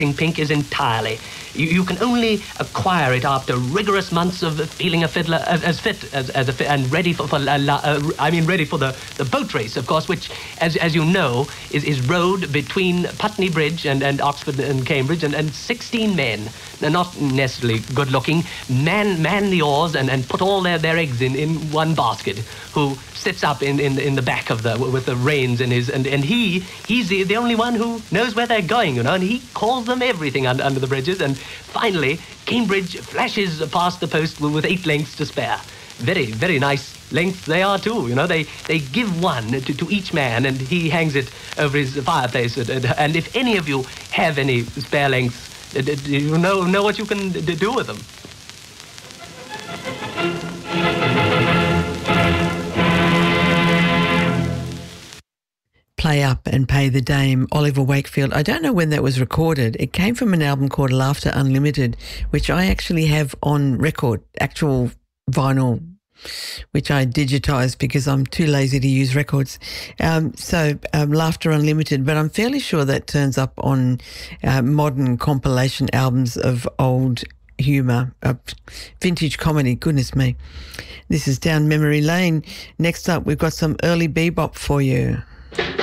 Pink is entirely. You can only acquire it after rigorous months of feeling a fiddler as fit as and ready for ready for the boat race, of course, which, as you know, is rowed between Putney Bridge and Oxford and Cambridge, and 16 men, not necessarily good-looking, man the oars and put all their eggs in one basket, who sits up in the back of with the reins in his, and he's the only one who knows where they're going, and he calls them everything under the bridges, and finally Cambridge flashes past the post with 8 lengths to spare. Very, very nice lengths they are too, they give one to each man, and he hangs it over his fireplace, and if any of you have any spare lengths, you know what you can do with them. Play Up and Pay the Dame, Oliver Wakefield. I don't know when that was recorded. It came from an album called Laughter Unlimited, which I actually have on record, actual vinyl, which I digitised because I'm too lazy to use records. Laughter Unlimited, but I'm fairly sure that turns up on modern compilation albums of old humour, vintage comedy, goodness me. This is Down Memory Lane. Next up, we've got some early bebop for you.